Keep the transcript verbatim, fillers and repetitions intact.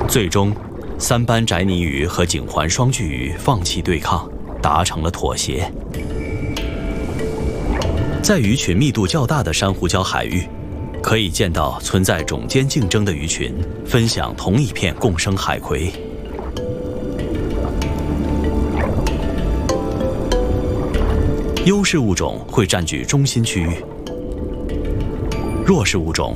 最终，三斑窄拟鱼和颈环双巨鱼放弃对抗，达成了妥协。在鱼群密度较大的珊瑚礁海域，可以见到存在种间竞争的鱼群分享同一片共生海葵。优势物种会占据中心区域，弱势物种